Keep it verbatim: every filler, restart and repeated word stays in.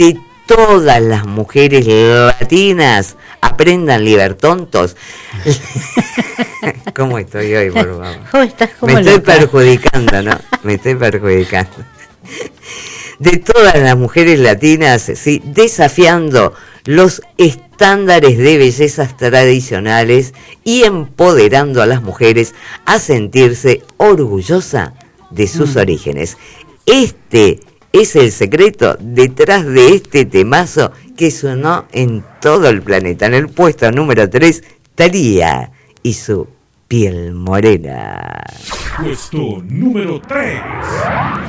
que todas las mujeres latinas aprendan libertontos. ¿Cómo estoy hoy, por favor? ¿Cómo estás? ¿Cómo Me estoy loca? perjudicando, ¿no? Me estoy perjudicando. De todas las mujeres latinas, sí, desafiando los estándares de bellezas tradicionales y empoderando a las mujeres a sentirse orgullosa de sus mm. orígenes. Este es el secreto detrás de este temazo que sonó en todo el planeta. En el puesto número tres, Thalía y su piel morena. Puesto número tres.